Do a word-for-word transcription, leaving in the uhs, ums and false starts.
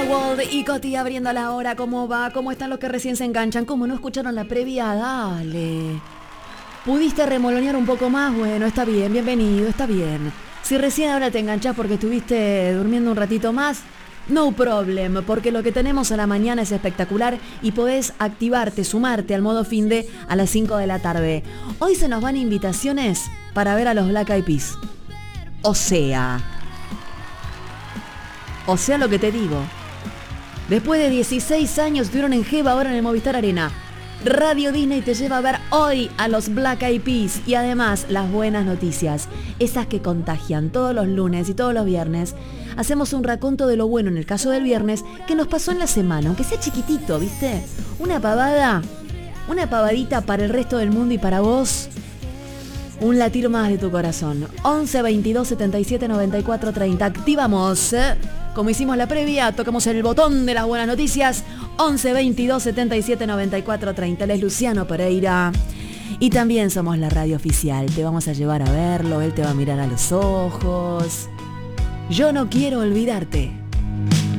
World y Coti abriendo la hora. ¿Cómo va? ¿Cómo están los que recién se enganchan? ¿Cómo no escucharon la previa? Dale. ¿Pudiste remolonear un poco más? Bueno, está bien, bienvenido, está bien. Si recién ahora te enganchás porque estuviste durmiendo un ratito más, no problem, porque lo que tenemos a la mañana es espectacular y podés activarte, sumarte al modo fin de a las cinco de la tarde. Hoy se nos van invitaciones para ver a los Black Eyed Peas. O sea... O sea lo que te digo. Después de dieciséis años estuvieron en Jeva, ahora en el Movistar Arena. Radio Disney te lleva a ver hoy a los Black Eyed Peas y además las buenas noticias, esas que contagian. Todos los lunes y todos los viernes hacemos un raconto de lo bueno en el caso del viernes que nos pasó en la semana, aunque sea chiquitito, ¿viste? Una pavada, una pavadita para el resto del mundo y para vos. Un latir más de tu corazón. once, veintidós, setenta y siete, noventa y cuatro, treinta. Activamos, ¿eh? Como hicimos la previa, tocamos el botón de las buenas noticias. once, veintidós, setenta y siete, noventa y cuatro, treinta. Él es Luciano Pereira. Y también somos la radio oficial. Te vamos a llevar a verlo, él te va a mirar a los ojos. Yo no quiero olvidarte.